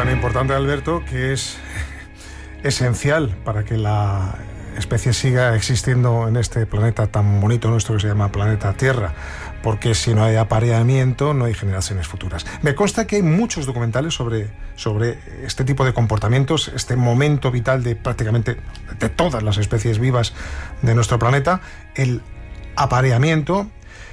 tan importante, Alberto, que es esencial para que la especie siga existiendo en este planeta tan bonito nuestro que se llama planeta Tierra, porque si no hay apareamiento no hay generaciones futuras. Me consta que hay muchos documentales sobre este tipo de comportamientos, este momento vital de prácticamente de todas las especies vivas de nuestro planeta, el apareamiento.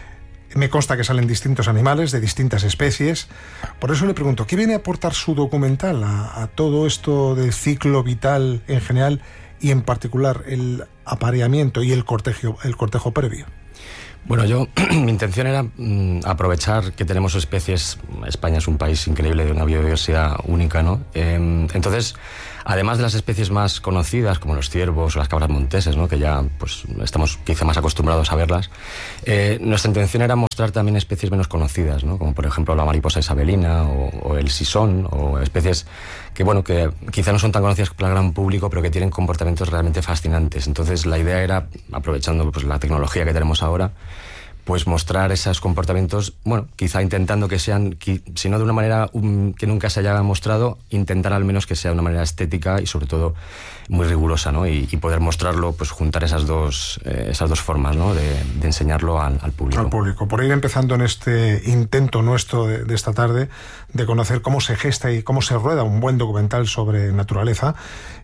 Me consta que salen distintos animales de distintas especies. Por eso le pregunto, ¿qué viene a aportar su documental a todo esto del ciclo vital en general y en particular el apareamiento y el cortejo previo? Bueno, mi intención era aprovechar que tenemos especies. España es un país increíble, de una biodiversidad única, ¿no? Entonces, además de las especies más conocidas, como los ciervos o las cabras monteses, ¿no?, que ya pues estamos quizá más acostumbrados a verlas, nuestra intención era mostrar también especies menos conocidas, ¿no?, como por ejemplo la mariposa isabelina o el sisón, o especies que, bueno, que quizá no son tan conocidas por el gran público, pero que tienen comportamientos realmente fascinantes. Entonces la idea era, aprovechando pues la tecnología que tenemos ahora, pues mostrar esos comportamientos, bueno, quizá intentando que sean, si no de una manera que nunca se haya mostrado, intentar al menos que sea de una manera estética y sobre todo muy rigurosa, ¿no? Y poder mostrarlo, pues juntar esas dos formas, ¿no?, de enseñarlo al público. Al público. Por ir empezando en este intento nuestro de esta tarde de conocer cómo se gesta y cómo se rueda un buen documental sobre naturaleza,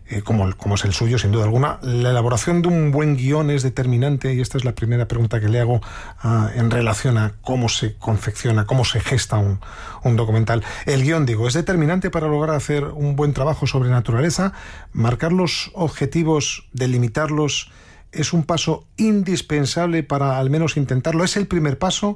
como es el suyo, sin duda alguna. La elaboración de un buen guión es determinante, y esta es la primera pregunta que le hago en relación a cómo se confecciona, cómo se gesta un documental. El guión, digo, es determinante para lograr hacer un buen trabajo sobre naturaleza. Marcar los objetivos, delimitarlos, es un paso indispensable para al menos intentarlo. Es el primer paso.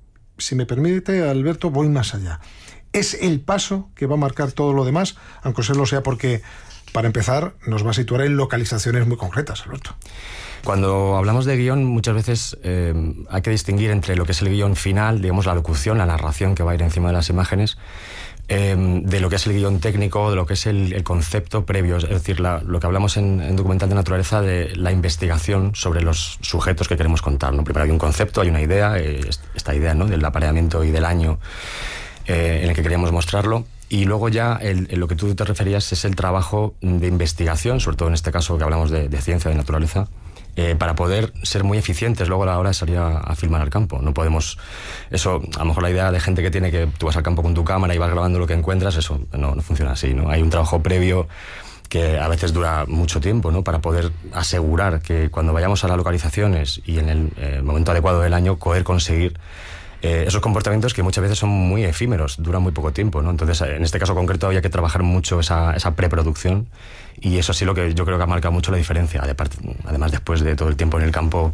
Si me permite, Alberto, voy más allá. Es el paso que va a marcar todo lo demás, aunque se lo sea, porque para empezar nos va a situar en localizaciones muy concretas, Alberto. Cuando hablamos de guión, muchas veces hay que distinguir entre lo que es el guión final, digamos la locución, la narración que va a ir encima de las imágenes, de lo que es el guión técnico, de lo que es el concepto previo, es decir, lo que hablamos en documental de naturaleza, de la investigación sobre los sujetos que queremos contar, ¿no? Primero hay un concepto, hay una idea, esta idea, ¿no?, del apareamiento y del año en el que queríamos mostrarlo. Y luego ya lo que tú te referías es el trabajo de investigación, sobre todo en este caso que hablamos de ciencia, de naturaleza, para poder ser muy eficientes luego a la hora de salir a filmar al campo. No podemos, eso, a lo mejor la idea de gente que tiene que tú vas al campo con tu cámara y vas grabando lo que encuentras, eso no funciona así, ¿no? Hay un trabajo previo que a veces dura mucho tiempo, ¿no?, para poder asegurar que cuando vayamos a las localizaciones y en el momento adecuado del año poder conseguir esos comportamientos que muchas veces son muy efímeros, duran muy poco tiempo, ¿no? Entonces, en este caso concreto había que trabajar mucho esa preproducción, y eso sí lo que yo creo que ha marcado mucho la diferencia, además después de todo el tiempo en el campo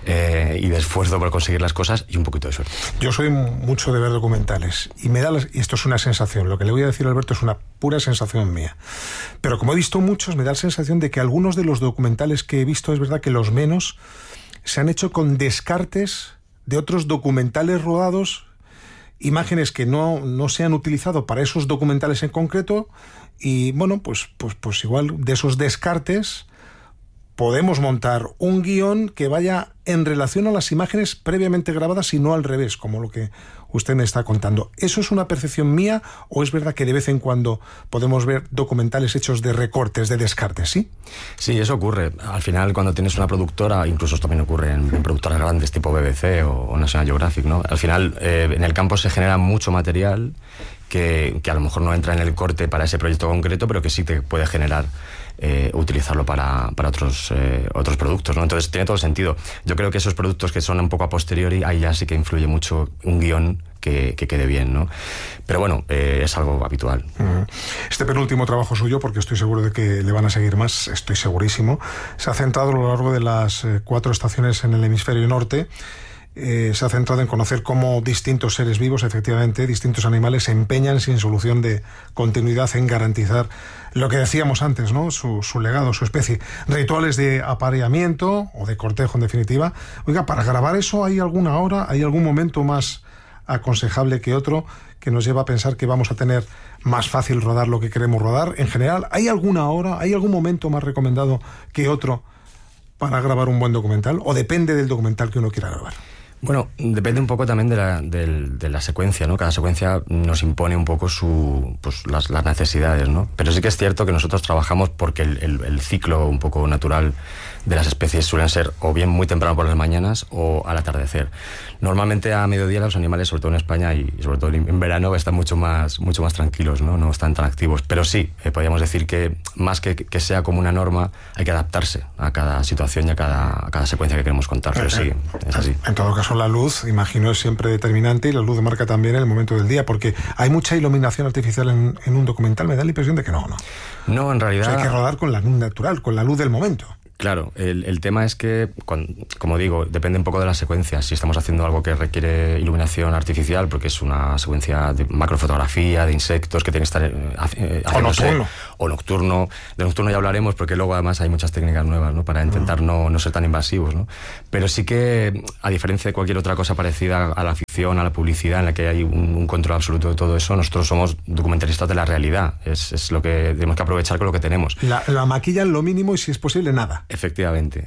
y de esfuerzo por conseguir las cosas y un poquito de suerte. Yo soy mucho de ver documentales y y esto es una sensación, lo que le voy a decir a Alberto es una pura sensación mía, pero como he visto muchos, me da la sensación de que algunos de los documentales que he visto, es verdad que los menos, se han hecho con descartes de otros documentales rodados, imágenes que no se han utilizado para esos documentales en concreto, y bueno, pues igual de esos descartes podemos montar un guión que vaya en relación a las imágenes previamente grabadas y no al revés, como lo que usted me está contando. ¿Eso es una percepción mía o es verdad que de vez en cuando podemos ver documentales hechos de recortes, de descartes, sí? Sí, eso ocurre. Al final, cuando tienes una productora, incluso esto también ocurre en productoras grandes tipo BBC o National Geographic, ¿no? Al final, en el campo se genera mucho material que a lo mejor no entra en el corte para ese proyecto concreto, pero que sí te puede generar utilizarlo para otros productos, ¿no? Entonces tiene todo el sentido. Yo creo que esos productos que son un poco a posteriori, ahí ya sí que influye mucho un guión que quede bien, ¿no? Pero bueno, es algo habitual. Este penúltimo trabajo suyo, porque estoy seguro de que le van a seguir más, estoy segurísimo, se ha centrado a lo largo de las 4 estaciones en el hemisferio norte. Se ha centrado en conocer cómo distintos seres vivos, efectivamente, distintos animales, se empeñan sin solución de continuidad en garantizar lo que decíamos antes, ¿no?, su legado, su especie. Rituales de apareamiento o de cortejo, en definitiva. Oiga, para grabar eso, ¿hay alguna hora, hay algún momento más aconsejable que otro que nos lleva a pensar que vamos a tener más fácil rodar lo que queremos rodar? En general, ¿hay alguna hora, hay algún momento más recomendado que otro para grabar un buen documental? ¿O depende del documental que uno quiera grabar? Bueno, depende un poco también de la secuencia, ¿no? Cada secuencia nos impone un poco las necesidades, ¿no? Pero sí que es cierto que nosotros trabajamos porque el ciclo un poco natural de las especies suelen ser o bien muy temprano por las mañanas o al atardecer. Normalmente a mediodía los animales, sobre todo en España y sobre todo en verano, están mucho más tranquilos, ¿no? No están tan activos. Pero sí, podríamos decir que más que sea como una norma, hay que adaptarse a cada situación y a cada secuencia que queremos contar. Pero sí, es así. En todo caso, la luz, imagino, es siempre determinante, y la luz marca también el momento del día, porque hay mucha iluminación artificial en un documental. Me da la impresión de que no. No, en realidad... O sea, hay que rodar con la luz natural, con la luz del momento. Claro, el tema es que, como digo, depende un poco de las secuencias. Si estamos haciendo algo que requiere iluminación artificial, porque es una secuencia de macrofotografía, de insectos que tiene que estar haciéndose, o nocturno. De nocturno ya hablaremos, porque luego además hay muchas técnicas nuevas, ¿no? Para intentar no ser tan invasivos, ¿no? Pero sí que, a diferencia de cualquier otra cosa parecida a la ficción, a la publicidad, en la que hay un control absoluto de todo eso, nosotros somos documentalistas de la realidad. Es lo que tenemos que aprovechar con lo que tenemos. La maquillan lo mínimo y, si es posible, nada. Efectivamente.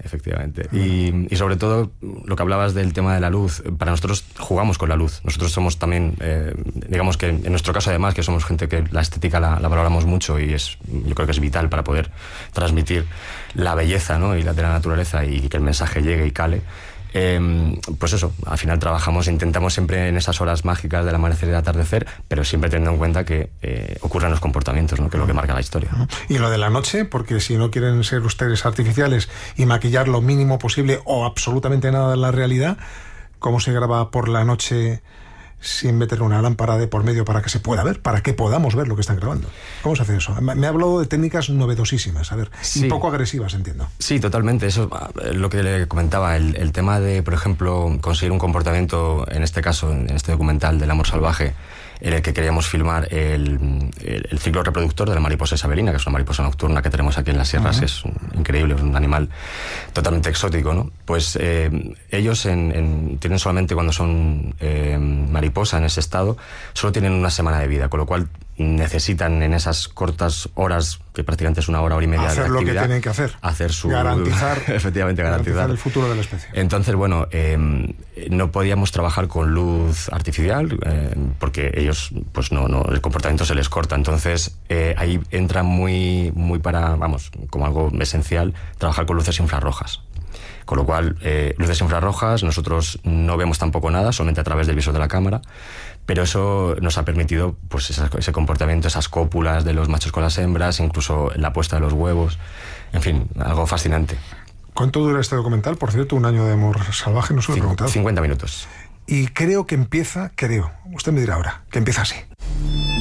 Y sobre todo, lo que hablabas del tema de la luz, para nosotros jugamos con la luz. Nosotros somos también, digamos que en nuestro caso además, que somos gente que la estética la valoramos mucho, y yo creo que es vital para poder transmitir la belleza, ¿no? Y de la naturaleza, y que el mensaje llegue y cale. Pues eso, al final intentamos siempre en esas horas mágicas del amanecer y del atardecer, pero siempre teniendo en cuenta que ocurran los comportamientos, ¿no? Que es lo que marca la historia. Y lo de la noche, porque si no quieren ser ustedes artificiales y maquillar lo mínimo posible o absolutamente nada de la realidad, ¿cómo se graba por la noche sin meter una lámpara de por medio para que se pueda ver, para que podamos ver lo que están grabando? ¿Cómo se hace eso? Me ha hablado de técnicas novedosísimas, y poco agresivas, entiendo. Sí, totalmente. Eso es lo que le comentaba, el tema de, por ejemplo, conseguir un comportamiento, en este caso, en este documental del amor salvaje, en el que queríamos filmar el ciclo reproductor de la mariposa isabelina, que es una mariposa nocturna que tenemos aquí en las sierras. Es increíble, es un animal totalmente exótico, ¿no? Pues ellos tienen solamente, cuando son mariposa en ese estado, solo tienen una semana de vida, con lo cual necesitan en esas cortas horas, que prácticamente es una hora y media hacer de actividad, lo que tienen que hacer, garantizar efectivamente garantizar el futuro de la especie. Entonces, bueno, no podíamos trabajar con luz artificial, porque ellos, pues no, el comportamiento se les corta. Entonces ahí entra muy como algo esencial, trabajar con luces infrarrojas. Con lo cual, luces infrarrojas, nosotros no vemos tampoco nada, solamente a través del visor de la cámara, pero eso nos ha permitido, pues, ese comportamiento, esas cópulas de los machos con las hembras, incluso la puesta de los huevos, en fin, algo fascinante. ¿Cuánto dura este documental? Por cierto, un año de amor salvaje, no se lo he preguntado. 50 minutos. Y creo que empieza, usted me dirá ahora, que empieza así.